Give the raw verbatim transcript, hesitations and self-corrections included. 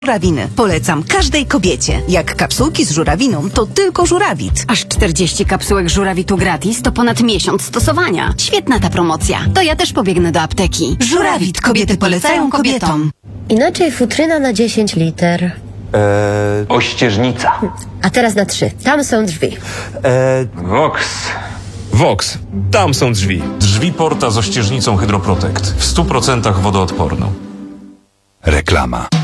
Żurawiny. Polecam każdej kobiecie. Jak kapsułki z żurawiną, to tylko żurawit. Aż czterdzieści kapsułek żurawitu gratis to ponad miesiąc stosowania. Świetna ta promocja. To ja też pobiegnę do apteki. Żurawit. Kobiety polecają kobietom. Inaczej futryna na dziesięć liter. Eee, Ościeżnica. A teraz na trzy. Tam są drzwi. eee, Vox. Vox. Tam są drzwi. Drzwi Porta z ościeżnicą Hydroprotect. W stu procentach wodoodporną. Reklama.